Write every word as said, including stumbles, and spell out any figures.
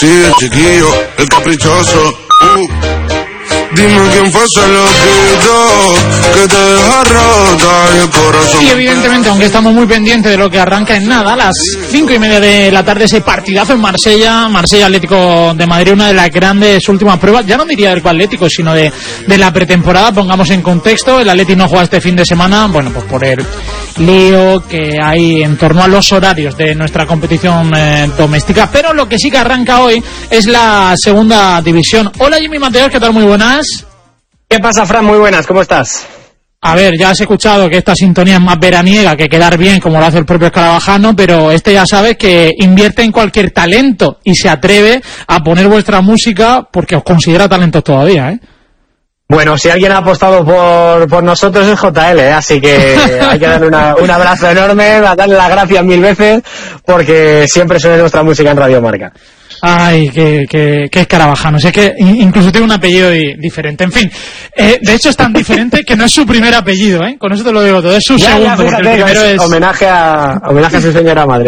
Sí, el chiquillo, el caprichoso. Uh. Dime quién fue ese loquito que te deja rota y el corazón. Y evidentemente, aunque estamos muy pendientes de lo que arranca en nada, a las cinco y media de la tarde, ese partidazo en Marsella, Marsella Atlético de Madrid, una de las grandes últimas pruebas, ya no diría del Atlético, sino de, de la pretemporada. Pongamos en contexto, el Atlético no juega este fin de semana, bueno, pues por el lío que hay en torno a los horarios de nuestra competición eh, doméstica, pero lo que sí que arranca hoy es la segunda división. Hola Jimmy Mateos, ¿qué tal? Muy buenas. ¿Qué pasa, Fran? Muy buenas, ¿cómo estás? A ver, ya has escuchado que esta sintonía es más veraniega que quedar bien, como lo hace el propio Escarabajano, pero este ya sabes que invierte en cualquier talento y se atreve a poner vuestra música porque os considera talentos todavía, ¿eh? Bueno, si alguien ha apostado por, por nosotros es J L, ¿eh? Así que hay que darle una, un abrazo enorme, darle las gracias mil veces, porque siempre suena nuestra música en Radio Marca. Ay, que, que, que es Escarabajano. Es que incluso tiene un apellido di- diferente. En fin, eh, de hecho es tan diferente que no es su primer apellido, ¿eh? Con eso te lo digo todo. Es su Ya, segundo, ya, fíjate, porque el primero es es... homenaje a, homenaje a su señora madre.